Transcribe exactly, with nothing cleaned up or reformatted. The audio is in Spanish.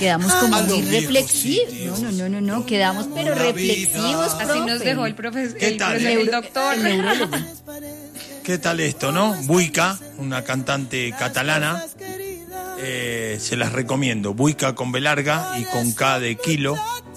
quedamos como A muy los viejos reflexivos. sitios. No, no, no, no, no, quedamos pero La reflexivos, vida. Así nos profe. dejó el profesor, ¿Qué el, tal, profesor, eh? el doctor. El neurólogo. ¿Qué tal esto, no? Buica, una cantante catalana. Eh, se las recomiendo. Buica con B larga y con K de kilo.